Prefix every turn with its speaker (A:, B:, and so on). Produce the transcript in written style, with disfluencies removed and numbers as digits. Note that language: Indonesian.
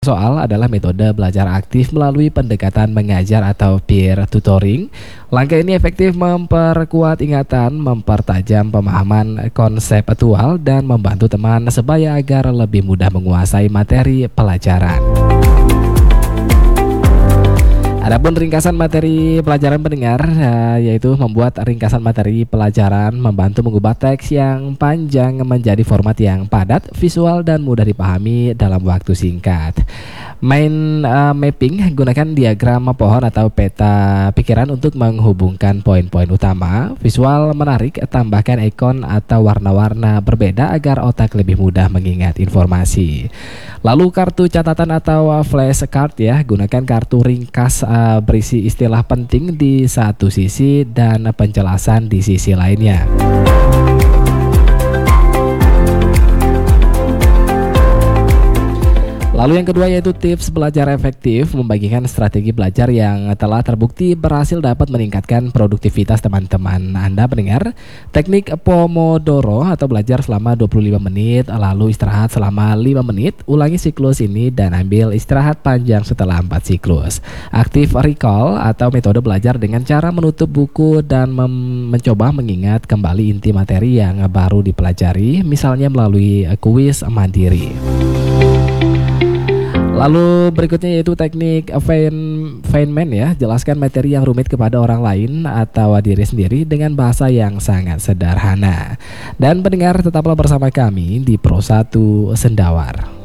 A: soal adalah metode belajar aktif melalui pendekatan mengajar atau peer tutoring. Langkah ini efektif memperkuat ingatan, mempertajam pemahaman konseptual, dan membantu teman sebaya agar lebih mudah menguasai materi pelajaran. Adapun ringkasan materi pelajaran pendengar, yaitu membuat ringkasan materi pelajaran membantu mengubah teks yang panjang menjadi format yang padat, visual, dan mudah dipahami dalam waktu singkat. Mapping, gunakan diagram pohon atau peta pikiran untuk menghubungkan poin-poin utama. Visual menarik, tambahkan ikon atau warna-warna berbeda agar otak lebih mudah mengingat informasi. Lalu kartu catatan atau flashcard ya, gunakan kartu ringkas berisi istilah penting di satu sisi dan penjelasan di sisi lainnya. Lalu yang kedua yaitu tips belajar efektif, membagikan strategi belajar yang telah terbukti berhasil dapat meningkatkan produktivitas teman-teman Anda pendengar. Teknik Pomodoro atau belajar selama 25 menit, lalu istirahat selama 5 menit, ulangi siklus ini dan ambil istirahat panjang setelah 4 siklus. Active Recall atau metode belajar dengan cara menutup buku dan mencoba mengingat kembali inti materi yang baru dipelajari, misalnya melalui kuis mandiri. Lalu berikutnya yaitu teknik Feynman ya, jelaskan materi yang rumit kepada orang lain atau diri sendiri dengan bahasa yang sangat sederhana. Dan pendengar, tetaplah bersama kami di Pro 1 Sendawar.